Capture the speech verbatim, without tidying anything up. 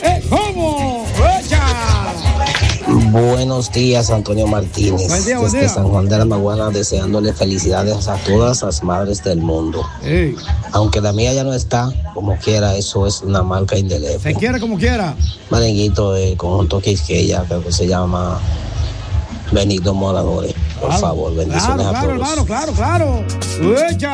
¡Eh, cómo! ¡Echa! Buenos días, Antonio Martínez. Buen día, buen desde día. San Juan de la Maguana, deseándole felicidades a todas las madres del mundo. Ey. Aunque la mía ya no está, como quiera, eso es una marca indeleble. Se quiere como quiera. Merenguito de conjunto Quisqueya, creo que se llama Benito Moradores. Por Claro, favor, bendiciones claro, a claro, todos. hermano, claro, claro. Echa.